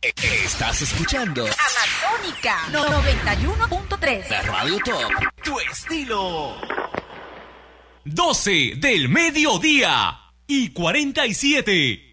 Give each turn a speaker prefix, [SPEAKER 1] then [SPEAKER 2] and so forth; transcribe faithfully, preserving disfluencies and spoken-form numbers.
[SPEAKER 1] Estás escuchando
[SPEAKER 2] Amazónica noventa y uno punto tres.
[SPEAKER 1] La Radio Top. Tu estilo.
[SPEAKER 3] doce del mediodía y cuarenta y siete.